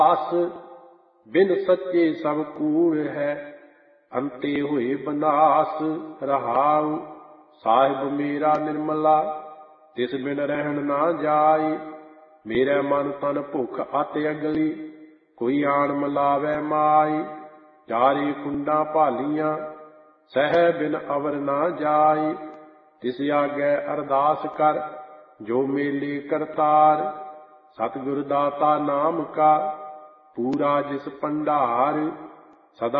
ਆਸ ਬਿਨ ਸੱਚੇ ਸਭ ਕੂੜ ਹੈ, ਅੰਤੇ ਹੋਏ ਬਨਾਸ। ਰਹਾਉ ਸਾਹਿਬ ਮੇਰਾ ਨਿਰਮਲਾ, ਤਿਸ ਬਿਨ ਰਹਿਣ ਨਾ ਜਾਇ। ਮੇਰੇ ਮਨ ਤਨ ਭੁੱਖ ਅਤ ਅਗਲੀ, ਕੋਈ ਆਣ ਮਿਲਾਵੈ ਮਾਈ। ਚਾਰੇ ਕੁੰਡਾਂ ਭਾਲੀਆਂ, ਸਹਿ ਬਿਨ ਅਵਰ ਨਾ ਜਾਇ। ਤਿਸ ਆਗੇ ਅਰਦਾਸ ਕਰ, ਜੋ ਮੇਲੇ ਕਰਤਾਰ। ਸਤਿਗੁਰ ਦਾਤਾ ਨਾਮ ਕਾ, ਪੂਰਾ ਜਿਸ ਭੰਡਾਰ।